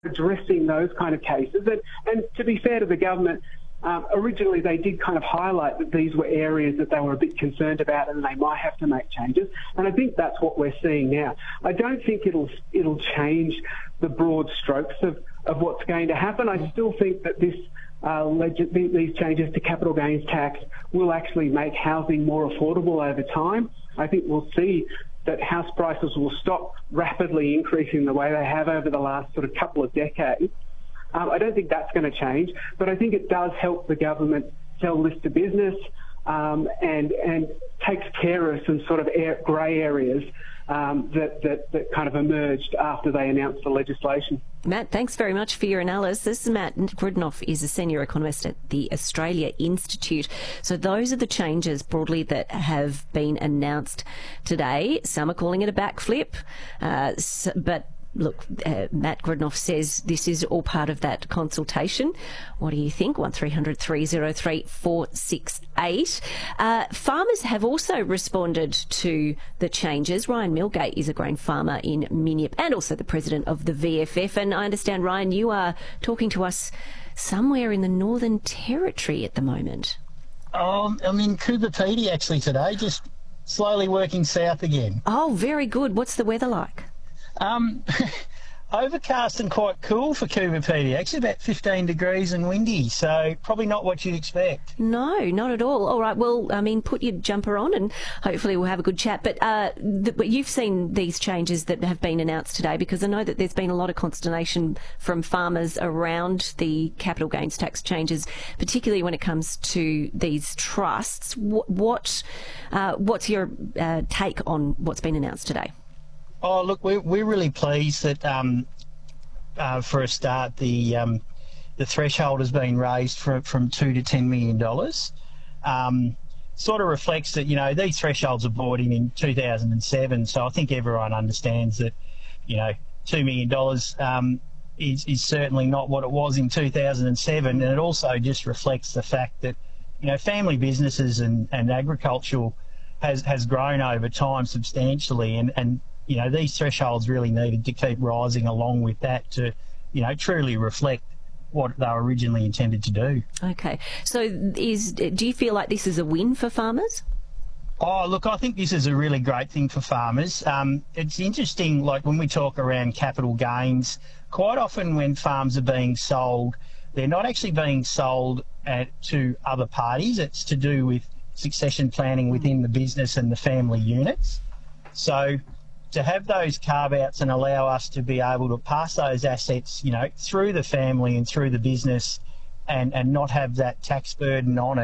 addressing those kind of cases. And to be fair to the government, originally they did kind of highlight that these were areas that they were a bit concerned about and they might have to make changes. And I think that's what we're seeing now. I don't think it'll change the broad strokes of what's going to happen. I still think that these changes to capital gains tax will actually make housing more affordable over time. I think we'll see that house prices will stop rapidly increasing the way they have over the last sort of couple of decades. I don't think that's going to change, but I think it does help the government sell this to business and takes care of some sort of grey areas that kind of emerged after they announced the legislation. Matt, thanks very much for your analysis. Matt Grudnoff is a senior economist at the Australia Institute. So those are the changes broadly that have been announced today. Some are calling it a backflip, but look, Matt Grudnoff says this is all part of that consultation. What do you think? 1300 303 468. Farmers have also responded to the changes. Ryan Milgate is a grain farmer in Minyip and also the president of the VFF. And I understand, Ryan, you are talking to us somewhere in the Northern Territory at the moment. I'm in Coober Pedy actually today, just slowly working south again. Oh, very good. What's the weather like? Overcast and quite cool for Coober Pedy, actually about 15 degrees and windy, so probably not what you'd expect. No, not at all. All right, well, I mean, put your jumper on and hopefully we'll have a good chat. But you've seen these changes that have been announced today, because I know that there's been a lot of consternation from farmers around the capital gains tax changes, particularly when it comes to these trusts. What's your take on what's been announced today? Oh, look, we're really pleased that, for a start, the threshold has been raised from $2 to $10 million. Sort of reflects that, you know, these thresholds are brought in 2007, so I think everyone understands that, you know, $2 million is certainly not what it was in 2007, and it also just reflects the fact that, you know, family businesses and agricultural has grown over time substantially, and you know, these thresholds really needed to keep rising along with that to, you know, truly reflect what they were originally intended to do. Okay. So do you feel like this is a win for farmers? Oh, look, I think this is a really great thing for farmers. It's interesting, like when we talk around capital gains, quite often when farms are being sold, they're not actually being sold to other parties. It's to do with succession planning within the business and the family units. So to have those carve-outs and allow us to be able to pass those assets, you know, through the family and through the business and not have that tax burden on it,